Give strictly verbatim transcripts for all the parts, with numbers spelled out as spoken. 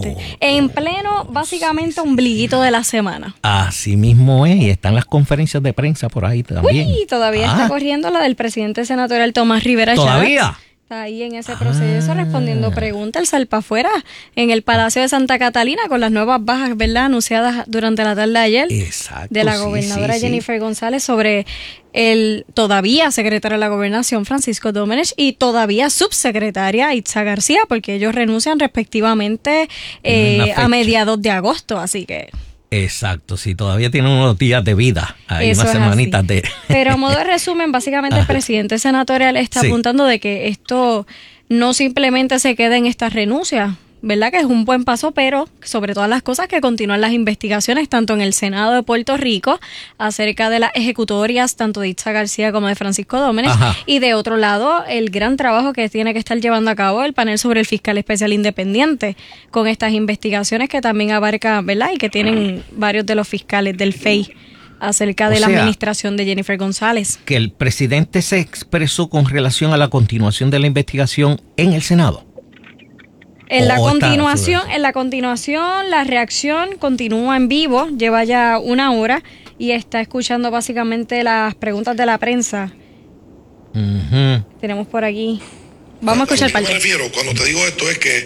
Bastante. Oh, en pleno, básicamente, ombliguito de la semana. Así mismo es, y están las conferencias de prensa por ahí también. Uy, todavía ah, está corriendo la del presidente senatorial Tomás Rivera Chats. ¿Todavía? Está ahí en ese proceso Ah. respondiendo preguntas, el salpa afuera, en el Palacio de Santa Catalina, con las nuevas bajas, ¿verdad?, anunciadas durante la tarde de ayer. Exacto, de la sí, gobernadora sí, sí. Jennifer González sobre el todavía secretario de la Gobernación, Francisco Domenech, y todavía subsecretaria Itza García, porque ellos renuncian respectivamente eh, a mediados de agosto, así que... Exacto, sí, todavía tienen unos días de vida, hay Eso unas es semanitas así. de... Pero a modo de resumen, básicamente el presidente senatorial está Sí. apuntando de que esto no simplemente se queda en esta renuncia, ¿verdad? Que es un buen paso, pero sobre todas las cosas que continúan las investigaciones tanto en el Senado de Puerto Rico acerca de las ejecutorias tanto de Itza García como de Francisco Domenech. Ajá. Y de otro lado, el gran trabajo que tiene que estar llevando a cabo el panel sobre el fiscal especial independiente con estas investigaciones que también abarca, ¿verdad? Y que tienen varios de los fiscales del F E I acerca de O la sea, administración de Jennifer González. Que el presidente se expresó con relación a la continuación de la investigación en el Senado. En la Oh, está, continuación, está. en la continuación, la reacción continúa en vivo, lleva ya una hora y está escuchando básicamente las preguntas de la prensa. Uh-huh. Tenemos por aquí. Vamos a escuchar A lo que parte. me refiero cuando te digo esto es que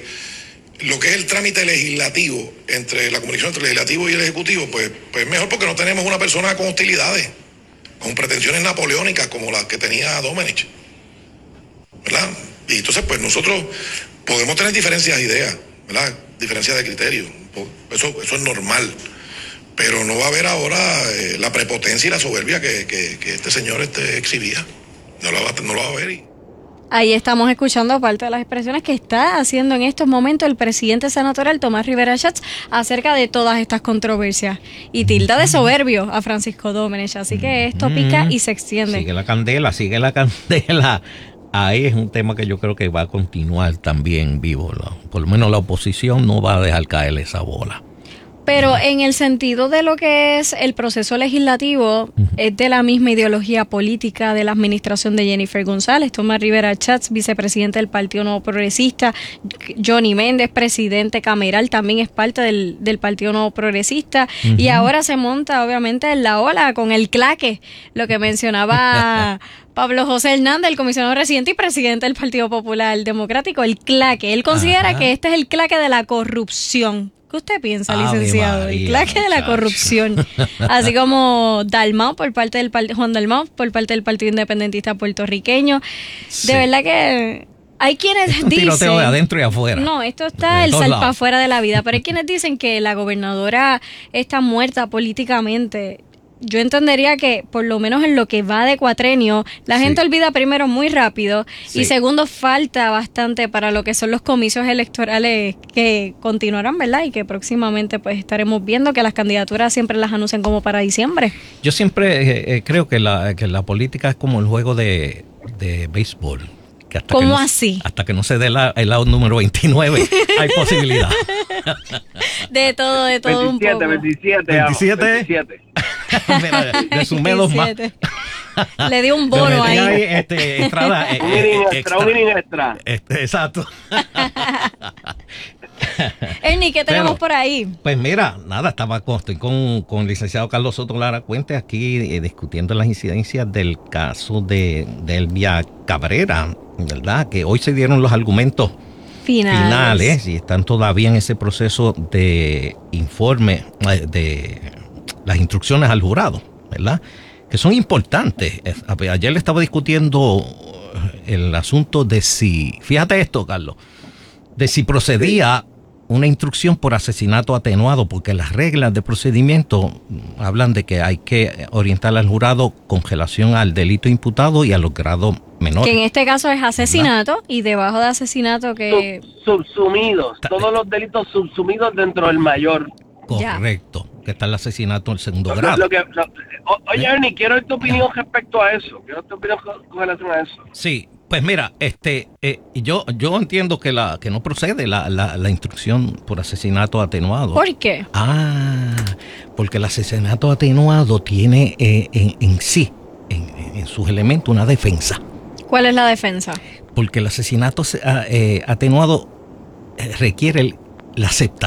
lo que es el trámite legislativo entre la comunicación entre el legislativo y el ejecutivo, pues, pues mejor porque no tenemos una persona con hostilidades, con pretensiones napoleónicas como las que tenía Domenech, ¿verdad? Y entonces, pues nosotros podemos tener diferencias de ideas, ¿verdad? Diferencias de criterio. Eso, eso es normal. Pero no va a haber ahora eh, la prepotencia y la soberbia que, que, que este señor este exhibía. No lo va, no lo va a ver. Y... Ahí estamos escuchando parte de las expresiones que está haciendo en estos momentos el presidente senatorial Tomás Rivera Chats acerca de todas estas controversias. Y tilda de soberbio a Francisco Domenech. Así que esto pica y se extiende. Sigue la candela, sigue la candela. Ahí es un tema que yo creo que va a continuar también vivo. ¿no? Por lo menos la oposición no va a dejar caer esa bola. Pero en el sentido de lo que es el proceso legislativo, uh-huh. es de la misma ideología política de la administración de Jennifer González. Tomás Rivera Chats, vicepresidente del Partido Nuevo Progresista. Johnny Méndez, presidente cameral, también es parte del, del Partido Nuevo Progresista. Uh-huh. Y ahora se monta, obviamente, en la ola con el claque, lo que mencionaba Pablo José Hernández, el comisionado residente y presidente del Partido Popular Democrático, el claque. Él considera Ajá. que este es el claque de la corrupción. ¿Qué usted piensa, licenciado? María, el claque de la corrupción. Así como Dalmau por parte del Juan Dalmau por parte del Partido Independentista Puertorriqueño. Sí. De verdad que hay quienes es un dicen... tiroteo de adentro y afuera. No, esto está de el salpa afuera de la vida. Pero hay quienes dicen que la gobernadora está muerta políticamente. Yo entendería que, por lo menos en lo que va de cuatrenio, la sí. gente olvida primero muy rápido sí. y segundo falta bastante para lo que son los comicios electorales que continuarán, ¿verdad? Y que próximamente pues estaremos viendo que las candidaturas siempre las anuncian como para diciembre. Yo siempre eh, creo que la, que la política es como el juego de, de béisbol. Que hasta ¿Cómo que no, así? Hasta que no se dé la, el lado número veintinueve hay posibilidad. De todo, de todo veintisiete, un poco. veintisiete, veintisiete. veintisiete. Mira, le sumé dos más. Le di un bono ahí. ahí este, entrada, un inning extra, extra, un inning extra. Este, exacto. Ernie, ¿qué tenemos Pero, por ahí? Pues mira, nada, estaba con, estoy con, con el licenciado Carlos Soto Lara Cuente aquí eh, discutiendo las incidencias del caso de, de Elvia Cabrera, ¿verdad? Que hoy se dieron los argumentos finales. finales y están todavía en ese proceso de informe, de las instrucciones al jurado, ¿verdad? Que son importantes. Ayer le estaba discutiendo el asunto de si, fíjate esto, Carlos, de si procedía una instrucción por asesinato atenuado, porque las reglas de procedimiento hablan de que hay que orientar al jurado con relación al delito imputado y a los grados menores. Que en este caso es asesinato, ¿verdad? Y debajo de asesinato que... Sub, subsumidos, todos los delitos subsumidos dentro del mayor. Correcto, ya. Que está el asesinato en segundo lo, grado. Lo que, lo, oye, Ernie, quiero tu opinión respecto a eso. Quiero tu opinión con, con relación a eso. Sí. Pues mira, este, eh, yo yo entiendo que la que no procede la, la, la instrucción por asesinato atenuado. ¿Por qué? Ah, porque el asesinato atenuado tiene eh, en, en sí, en, en sus elementos, una defensa. ¿Cuál es la defensa? Porque el asesinato eh, atenuado requiere el, la aceptación